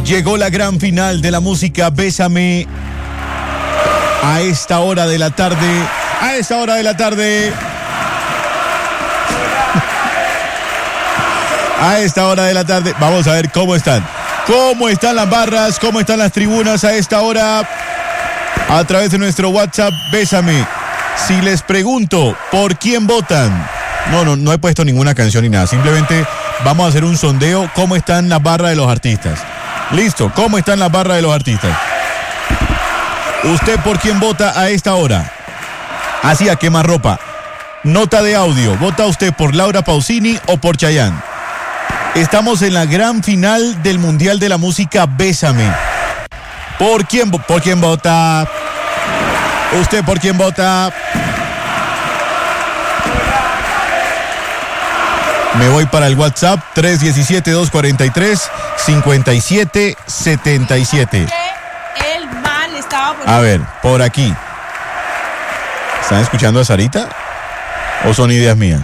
Llegó la gran final de la música Bésame. A esta hora de la tarde. Vamos a ver cómo están. ¿Cómo están las barras? ¿Cómo están las tribunas a esta hora? A través de nuestro WhatsApp, Bésame. Si les pregunto, ¿por quién votan? No he puesto ninguna canción ni nada. Simplemente vamos a hacer un sondeo. ¿Cómo están las barras de los artistas? Listo, ¿cómo están las barras de los artistas? ¿Usted por quién vota a esta hora? Así a quemarropa. Nota de audio. ¿Vota usted por Laura Pausini o por Chayanne? Estamos en la gran final del Mundial de la Música Bésame. ¿Por quién vota? ¿Usted por quién vota? Me voy para el WhatsApp 317-243-5777. A ver, por aquí. ¿Están escuchando a Sarita? ¿O son ideas mías?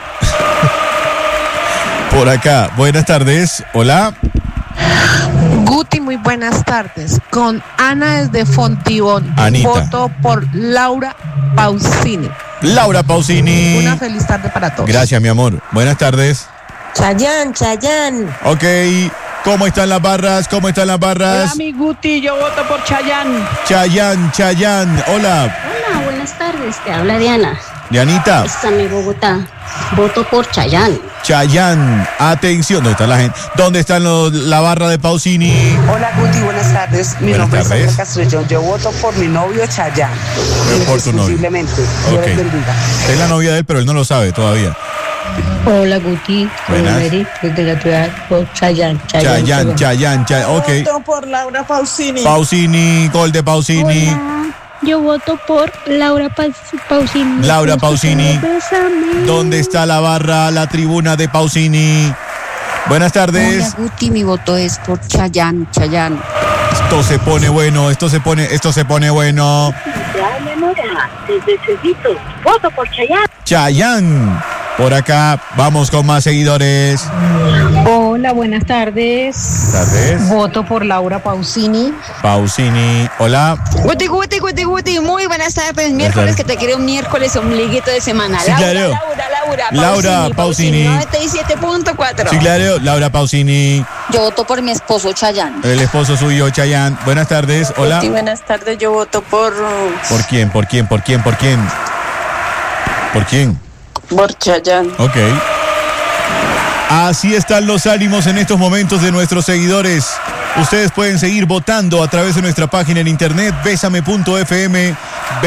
Por acá, buenas tardes. Hola. Guti, muy buenas tardes. Con Ana desde Fontibón. Anita. Voto por Laura Pausini. Laura Pausini. Una feliz tarde para todos. Gracias, mi amor. Buenas tardes. Chayanne. Ok. ¿Cómo están las barras? Hola, mi Guti, yo voto por Chayanne. Chayanne. Hola. Hola, buenas tardes. Te habla Diana. Dianita. Estame Bogotá. Voto por Chayanne. Atención. ¿Dónde está la gente? ¿Dónde están la barra de Pausini? Hola, Guti, buenas tardes. Mi nombre es Sandra Castrellón. Yo voto por mi novio Chayanne. Por tu novio. Posiblemente. Ok. Es la novia de él, pero él no lo sabe todavía. Hola, Guti. Buenas. Desde la ciudad por Chayanne. Ok. Voto por Laura Pausini. Pausini, gol de Pausini. Hola, yo voto por Laura Pausini. Laura Pausini. ¿Dónde está la barra, la tribuna de Pausini? Buenas tardes. Hola, Guti, mi voto es por Chayanne. Esto se pone bueno. Desde Cerritos. Voto por Chayanne. Chayanne. Por acá, vamos con más seguidores. Hola, buenas tardes. Voto por Laura Pausini. Hola. Guti, muy buenas tardes. Miércoles, que te quiero un miércoles ombliguito de semana. Sí, claro. Laura Pausini. 97.4. Sí, claro, Laura Pausini. Yo voto por mi esposo Chayanne. El esposo suyo, Chayanne. Buenas tardes, hola. Sí, buenas tardes, yo voto por... ¿Por quién? ¿Por Chayanne. Ok. Así están los ánimos en estos momentos de nuestros seguidores. Ustedes pueden seguir votando a través de nuestra página en internet, besame.fm.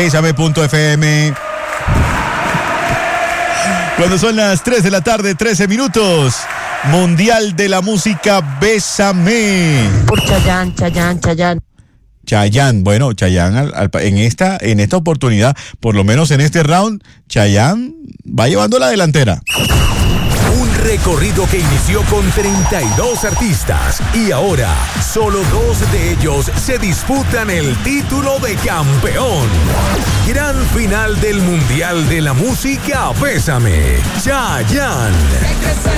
Cuando son las 3 de la tarde, 13 minutos. Mundial de la Música Bésame. Por Chayanne. Bueno, Chayanne en esta oportunidad, por lo menos en este round, Chayanne va llevando la delantera. Un recorrido que inició con 32 artistas y ahora solo 2 de ellos se disputan el título de campeón. Gran final del Mundial de la Música Bésame. Chayanne.